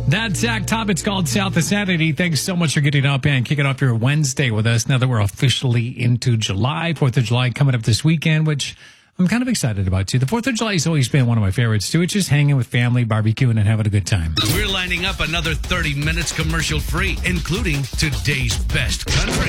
That's Zach Top. It's called South of Sanity. Thanks so much for getting up and kicking off your Wednesday with us. Now that we're officially into July, 4th of July coming up this weekend, which I'm kind of excited about too. The 4th of July has always been one of my favorites too. It's just hanging with family, barbecuing, and having a good time. We're lining up another 30 minutes commercial free, including today's best country.